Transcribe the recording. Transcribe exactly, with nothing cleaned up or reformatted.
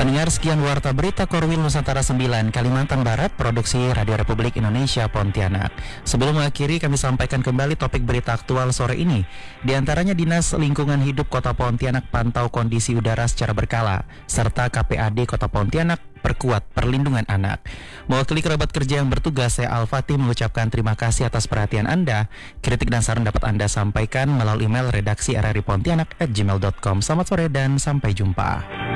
Pendengar, sekian Warta Berita Korwil Nusantara sembilan Kalimantan Barat, produksi Radio Republik Indonesia Pontianak. Sebelum mengakhiri, kami sampaikan kembali topik berita aktual sore ini. Di antaranya Dinas Lingkungan Hidup Kota Pontianak pantau kondisi udara secara berkala, serta K P A D Kota Pontianak perkuat perlindungan anak. Mewakili kerabat kerja yang bertugas, saya Al-Fatih mengucapkan terima kasih atas perhatian Anda. Kritik dan saran dapat Anda sampaikan melalui email redaksi r r i pontianak at gmail dot com. Selamat sore dan sampai jumpa.